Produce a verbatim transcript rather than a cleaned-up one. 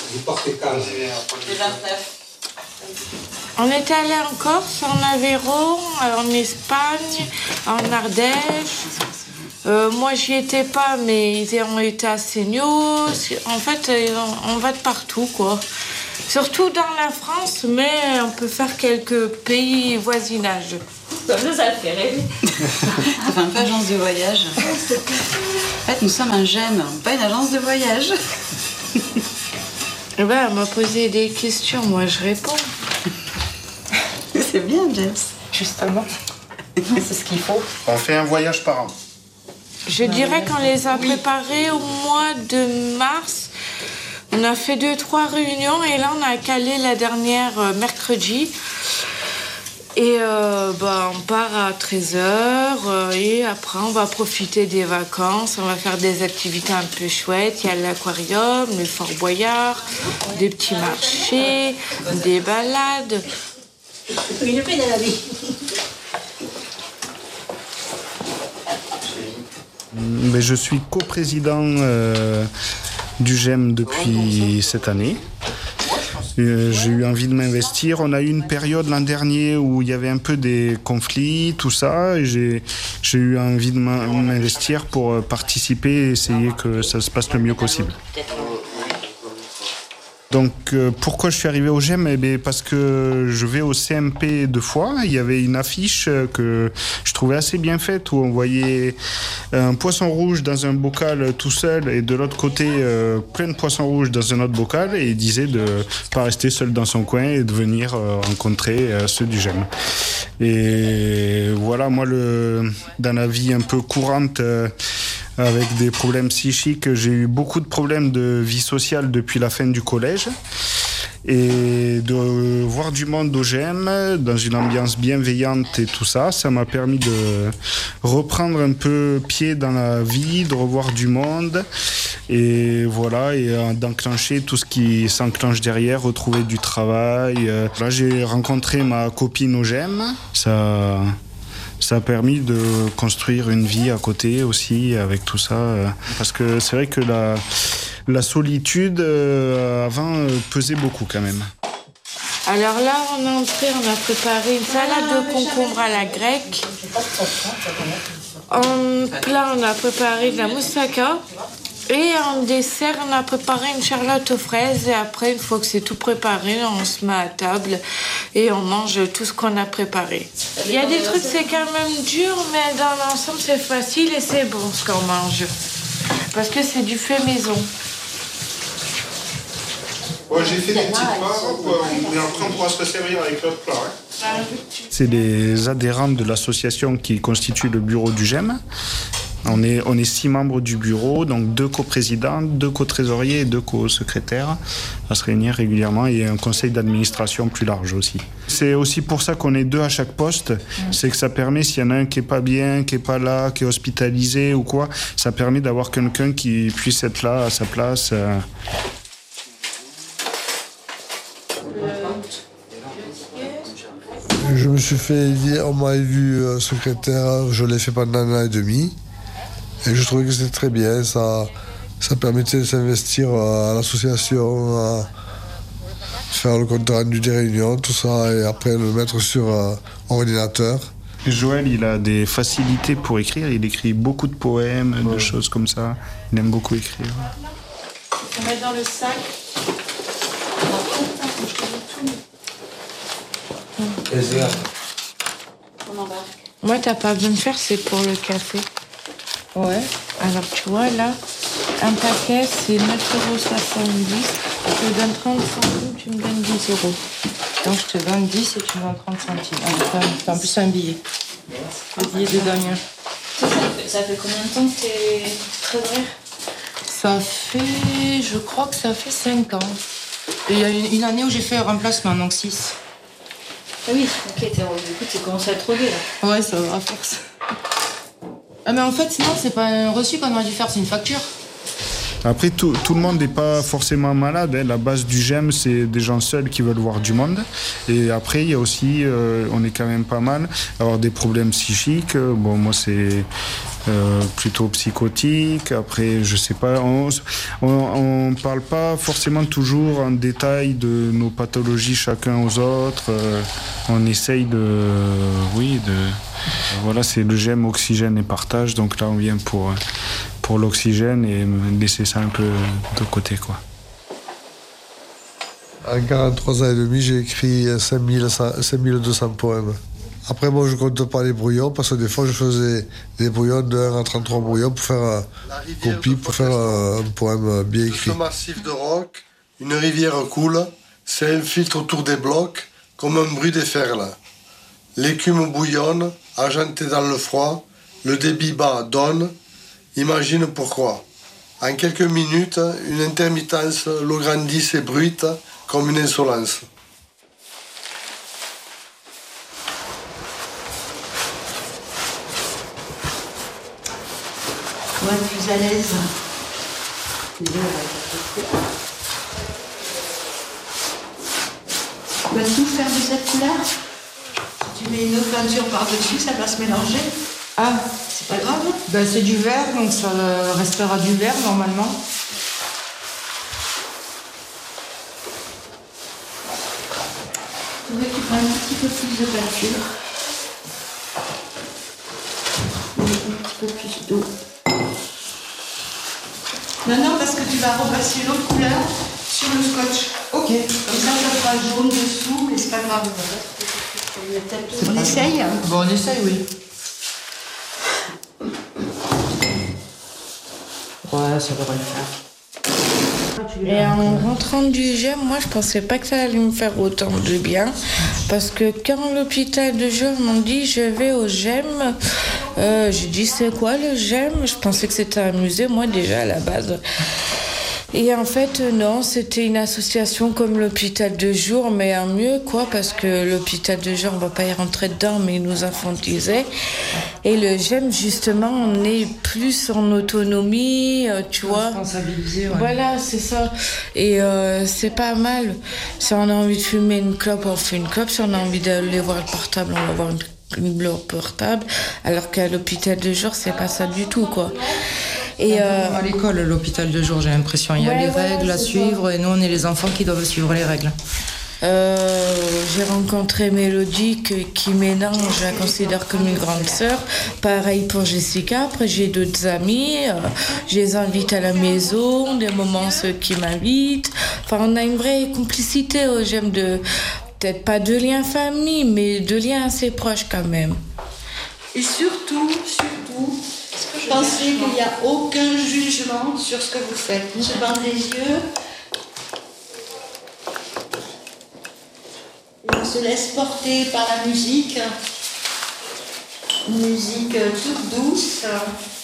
Vous portez quand? Le vingt-neuf. On était allé en Corse, en Aveyron, en Espagne, en Ardèche. Euh, moi, j'y étais pas, mais ils ont été à Seignos. En fait, on va de partout, quoi. Surtout dans la France, mais on peut faire quelques pays voisinages. Comme ça, ça fait rêver. Ça fait un peu agence de voyage. En fait, nous sommes un GEM, pas une agence de voyage. Eh ben, elle m'a posé des questions, moi je réponds. C'est bien, James. Justement. C'est ce qu'il faut. On fait un voyage par an. Je dirais qu'on les a préparés au mois de mars. On a fait deux, trois réunions et là, on a calé la dernière euh, mercredi. Et euh, bah, on part à treize heures euh, et après, on va profiter des vacances. On va faire des activités un peu chouettes. Il y a l'aquarium, le Fort Boyard, des petits marchés, des balades. Une peine à la vie. Mais je suis coprésident euh, du GEM depuis cette année. Euh, j'ai eu envie de m'investir. On a eu une période l'an dernier où il y avait un peu des conflits, tout ça. Et j'ai, j'ai eu envie de m'investir pour participer et essayer que ça se passe le mieux possible. Donc euh, pourquoi je suis arrivé au GEM? Eh bien, parce que je vais au C M P deux fois. Il y avait une affiche que je trouvais assez bien faite où on voyait un poisson rouge dans un bocal tout seul et de l'autre côté euh, plein de poissons rouges dans un autre bocal, et il disait de ne pas rester seul dans son coin et de venir euh, rencontrer euh, ceux du GEM. Et voilà, moi le, dans la vie un peu courante euh, avec des problèmes psychiques, j'ai eu beaucoup de problèmes de vie sociale depuis la fin du collège. Et de voir du monde au GEM, dans une ambiance bienveillante et tout ça, ça m'a permis de reprendre un peu pied dans la vie, de revoir du monde. Et voilà, et d'enclencher tout ce qui s'enclenche derrière, retrouver du travail. Là, j'ai rencontré ma copine au GEM. Ça... Ça a permis de construire une vie à côté aussi avec tout ça. Parce que c'est vrai que la, la solitude, euh, avant, euh, pesait beaucoup quand même. Alors là, on est entré, on a préparé une salade de concombre à la grecque. En plat, on a préparé de la moussaka. Et en dessert, on a préparé une charlotte aux fraises. Et après, une fois que c'est tout préparé, on se met à table et on mange tout ce qu'on a préparé. Il y a des trucs, c'est quand même dur, mais dans l'ensemble, c'est facile et c'est bon ce qu'on mange. Parce que c'est du fait maison. Ouais, j'ai fait des petites plats, mais après on pourra se resservir avec l'autre plat. Hein. C'est des adhérents de l'association qui constitue le bureau du GEM. On est, on est six membres du bureau, donc deux coprésidents, deux co-trésoriers et deux co-secrétaires à se réunir régulièrement, et un conseil d'administration plus large aussi. C'est aussi pour ça qu'on est deux à chaque poste, c'est que ça permet, s'il y en a un qui n'est pas bien, qui n'est pas là, qui est hospitalisé ou quoi, ça permet d'avoir quelqu'un qui puisse être là à sa place. Je me suis fait dire, on m'avait vu euh, secrétaire, je l'ai fait pendant un an et demi. Et je trouvais que c'était très bien, ça, ça permettait de s'investir à l'association, à faire le compte rendu des réunions, tout ça, et après le mettre sur euh, ordinateur. Joël, il a des facilités pour écrire, il écrit beaucoup de poèmes, ouais. de choses comme ça. Il aime beaucoup écrire. On met dans le sac. On embarque. Moi, t'as pas besoin de faire, c'est pour le café. Ouais. Alors, tu vois, là, un paquet, c'est neuf euros soixante-dix. Je te donne trente centimes, tu me donnes dix euros. Donc, je te donne dix et tu me donnes trente centimes. En plus, un billet. Le billet de gagnant. Ça, ça, fait, ça fait combien de temps que t'es trésorière? Ça fait... Je crois que ça fait cinq ans. Et il y a une, une année où j'ai fait un remplacement, donc six. Ah oui, ok, t'es, du coup, tu commences à être rodée, là. Ouais, ça va, à force. Ah, mais en fait, sinon, c'est pas un reçu qu'on aurait dû faire, c'est une facture. Après, tout, tout le monde n'est pas forcément malade. Hein. La base du GEM, c'est des gens seuls qui veulent voir du monde. Et après, il y a aussi, euh, on est quand même pas mal, avoir des problèmes psychiques. Bon, moi, c'est euh, plutôt psychotique. Après, je sais pas, on on parle pas forcément toujours en détail de nos pathologies chacun aux autres. Euh, on essaye de, oui, de, voilà, c'est le GEM, oxygène et partage. Donc là, on vient pour pour l'oxygène et laisser ça un peu de côté, quoi. En quarante-trois ans et demi, j'ai écrit cinq mille deux cents poèmes. Après, moi, je ne compte pas les brouillons, parce que des fois, je faisais des brouillons de un à trente-trois brouillons pour faire une copie, pour faire un poème bien écrit. Ce massif de roc, une rivière coule, c'est un filtre autour des blocs, comme un bruit des ferles. L'écume bouillonne, argentée dans le froid, le débit bas donne, imagine pourquoi. En quelques minutes, une intermittence, l'eau grandisse et bruite comme une insolence. Pour être plus à l'aise. Tu vas tout faire de cette couleur. Si tu mets une autre peinture par-dessus, ça va se mélanger. Ah, c'est pas grave. Ben, c'est du vert, donc ça restera du vert normalement. Je voudrais que tu prennes un petit peu plus de peinture. Et un petit peu plus d'eau. Non, non, parce que tu vas repasser l'autre couleur sur le scotch. Ok. Comme ça, ça fera jaune dessous, mais c'est pas grave. On essaye. Bon, on essaye, oui. Ouais, ça devrait le faire. Et en rentrant du GEM, moi je pensais pas que ça allait me faire autant de bien. Parce que quand l'hôpital de jour m'ont dit je vais au GEM, euh, j'ai dit c'est quoi le GEM? Je pensais que c'était un musée, moi déjà à la base. Et en fait, non, c'était une association comme l'hôpital de jour, mais en mieux, quoi, parce que l'hôpital de jour, on va pas y rentrer dedans, mais il nous infantisait. Et le GEM, justement, on est plus en autonomie, euh, tu vois. Responsabilisé, ouais. Voilà, c'est ça. Et euh, c'est pas mal. Si on a envie de fumer une clope, on fume une clope. Si on a envie d'aller voir le portable, on va voir une, une bleu portable. Alors qu'à l'hôpital de jour, c'est pas ça du tout, quoi. Et euh, à l'école, l'hôpital de jour, j'ai l'impression. Il y a ouais, les ouais, règles à suivre ça. Et nous, on est les enfants qui doivent suivre les règles. Euh, j'ai rencontré Mélodie que, qui mélange, je la considère comme une grande sœur. Pareil pour Jessica. Après, j'ai d'autres amis. Euh, je les invite à la maison, des moments ceux qui m'invitent. Enfin, on a une vraie complicité. Oh, j'aime de, peut-être pas de liens famille, mais de liens assez proches quand même. Et surtout, surtout, pensez qu'il n'y a aucun jugement sur ce que vous faites. On se bande les yeux. Et on se laisse porter par la musique. Une musique toute douce.